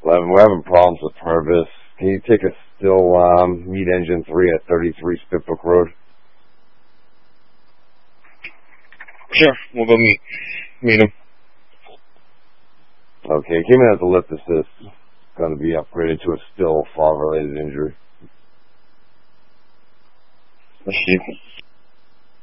We're having problems with Purvis. Can you take a still meet engine 3 at 33 Spitbrook Road? Sure, we'll go meet him. Okay, he came in as a lift assist. Going to be upgraded to a still fall-related injury. Let's see.